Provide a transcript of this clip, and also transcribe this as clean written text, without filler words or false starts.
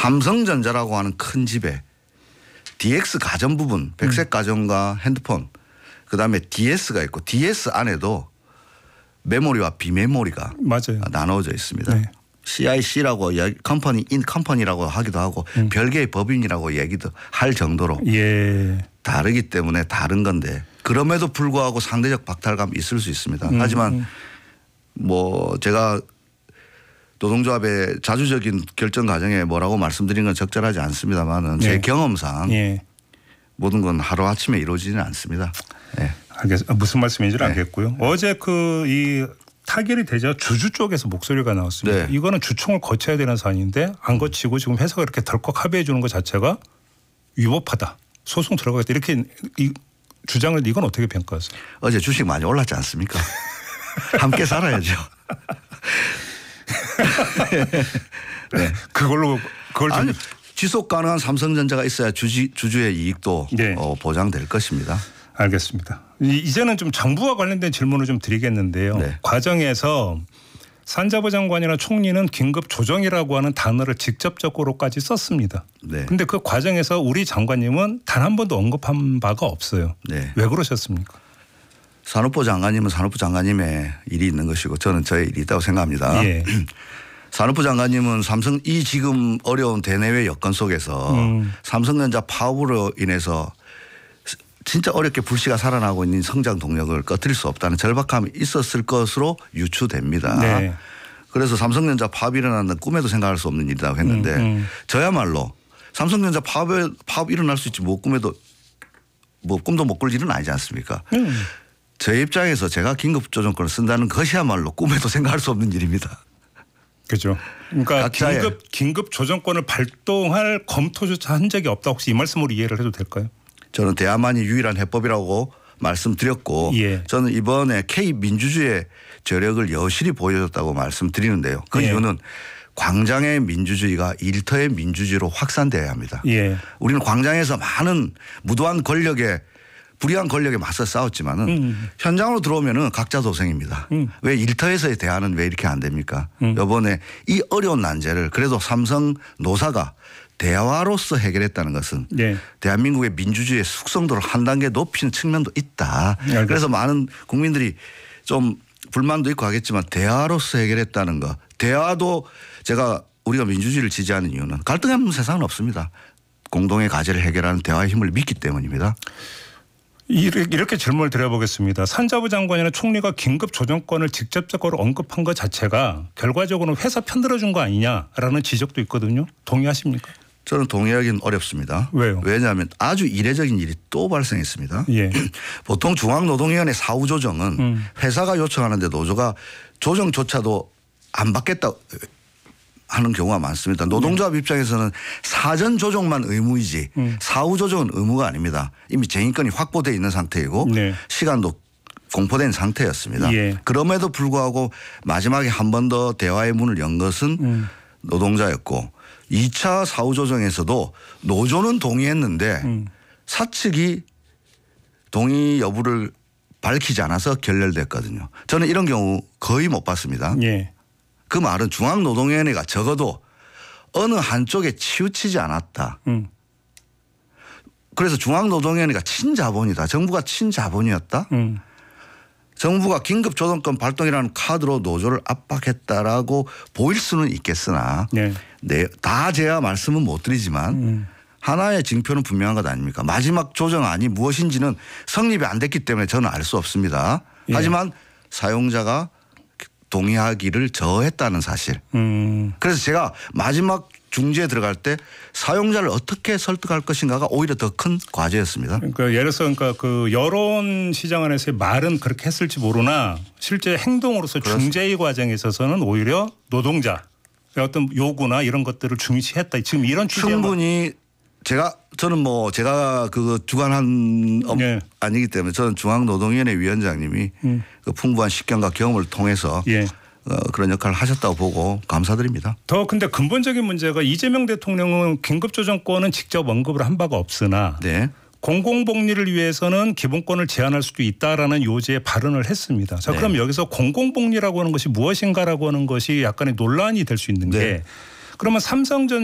삼성전자라고 하는 큰 집에 DX 가전 부분, 백색 가전과 핸드폰, 그다음에 DS가 있고 DS 안에도 메모리와 비메모리가 맞아요. 나눠져 있습니다. 네. CIC라고 컴퍼니 인 컴퍼니라고 하기도 하고 별개의 법인이라고 얘기도 할 정도로 다르기 때문에 다른 건데 그럼에도 불구하고 상대적 박탈감이 있을 수 있습니다. 하지만 뭐 제가 노동조합의 자주적인 결정 과정에 뭐라고 말씀드린 건 적절하지 않습니다만은 제 경험상 모든 건 하루아침에 이루어지지는 않습니다. 네. 무슨 말씀인지는 알겠고요. 어제 이 타결이 되자 주주 쪽에서 목소리가 나왔습니다. 이거는 주총을 거쳐야 되는 사안인데 안 거치고 지금 회사가 이렇게 덜컥 합의해 주는 것 자체가 위법하다. 소송 들어가겠다. 이렇게 이 주장을 이건 어떻게 평가하세요? 어제 주식 많이 올랐지 않습니까? 함께 살아야죠. 네. 그걸 아니, 지속 가능한 삼성전자가 있어야 주주의 이익도 보장될 것입니다. 알겠습니다. 이제는 좀 정부와 관련된 질문을 좀 드리겠는데요. 과정에서 산자부 장관이나 총리는 긴급 조정이라고 하는 단어를 직접적으로까지 썼습니다. 그런데 그 과정에서 우리 장관님은 단 한 번도 언급한 바가 없어요. 왜 그러셨습니까? 산업부 장관님은 산업부 장관님의 일이 있는 것이고 저는 저의 일이 있다고 생각합니다. 산업부 장관님은 삼성 이 지금 어려운 대내외 여건 속에서 삼성전자 파업으로 인해서 진짜 어렵게 불씨가 살아나고 있는 성장 동력을 꺼뜨릴 수 없다는 절박함이 있었을 것으로 유추됩니다. 그래서 삼성전자 파업이 일어난다는 꿈에도 생각할 수 없는 일이라고 했는데 저야말로 삼성전자 파업 일어날 수 있지 뭐 꿈도 못 꿀 일은 아니지 않습니까? 제 입장에서 제가 긴급조정권을 쓴다는 것이야말로 꿈에도 생각할 수 없는 일입니다. 그렇죠. 그러니까 긴급 조정권을 발동할 검토조차 한 적이 없다. 혹시 이 말씀으로 이해를 해도 될까요? 저는 대야만이 유일한 해법이라고 말씀드렸고 저는 이번에 K민주주의의 저력을 여실히 보여줬다고 말씀드리는데요. 그 이유는 광장의 민주주의가 일터의 민주주의로 확산돼야 합니다. 우리는 광장에서 많은 무도한 권력에 불의한 권력에 맞서 싸웠지만은 현장으로 들어오면은 각자 도생입니다. 왜 일터에서의 대화는 왜 이렇게 안 됩니까? 이번에 이 어려운 난제를 그래도 삼성 노사가 대화로서 해결했다는 것은 대한민국의 민주주의의 숙성도를 한 단계 높이는 측면도 있다. 그래서 많은 국민들이 좀 불만도 있고 하겠지만 대화로서 해결했다는 것. 대화도 우리가 민주주의를 지지하는 이유는 갈등이 없는 세상은 없습니다. 공동의 과제를 해결하는 대화의 힘을 믿기 때문입니다. 이렇게 질문을 드려보겠습니다. 산자부 장관이나 총리가 긴급 조정권을 직접적으로 언급한 것 자체가 결과적으로는 회사 편들어준 거 아니냐라는 지적도 있거든요. 동의하십니까? 저는 동의하기는 어렵습니다. 왜요? 왜냐하면 아주 이례적인 일이 또 발생했습니다. 보통 중앙노동위원회 사후조정은 회사가 요청하는데 노조가 조정조차도 안 받겠다 하는 경우가 많습니다. 노동조합 입장에서는 사전 조정만 의무이지 사후 조정은 의무가 아닙니다. 이미 쟁의권이 확보되어 있는 상태이고 시간도 공포된 상태였습니다. 그럼에도 불구하고 마지막에 한 번 더 대화의 문을 연 것은 노동자였고 2차 사후 조정에서도 노조는 동의했는데 사측이 동의 여부를 밝히지 않아서 결렬됐거든요. 저는 이런 경우 거의 못 봤습니다. 그 말은 중앙노동위원회가 적어도 어느 한쪽에 치우치지 않았다. 그래서 중앙노동위원회가 친자본이다. 정부가 친자본이었다. 정부가 긴급조정권 발동이라는 카드로 노조를 압박했다라고 보일 수는 있겠으나 다 제가 말씀은 못 드리지만 하나의 징표는 분명한 것 아닙니까? 마지막 조정안이 무엇인지는 성립이 안 됐기 때문에 저는 알 수 없습니다. 하지만 사용자가 동의하기를 저했다는 사실. 그래서 제가 마지막 중재에 들어갈 때 사용자를 어떻게 설득할 것인가가 오히려 더 큰 과제였습니다. 그러니까 예를 들어서 그 여론 시장 안에서의 말은 그렇게 했을지 모르나 실제 행동으로서 중재의 과정에 있어서는 오히려 노동자 어떤 요구나 이런 것들을 중시했다. 지금 이런 취지에 충분히 저는 제가 그 주관한 아니기 때문에 저는 중앙노동위원회 위원장님이 그 풍부한 식견과 경험을 통해서 그런 역할을 하셨다고 보고 감사드립니다. 더 근데 근본적인 문제가 이재명 대통령은 긴급조정권은 직접 언급을 한 바가 없으나 공공복리를 위해서는 기본권을 제한할 수도 있다라는 요지의 발언을 했습니다. 자, 그럼 여기서 공공복리라고 하는 것이 무엇인가라고 하는 것이 약간의 논란이 될 수 있는 게 그러면 삼성전자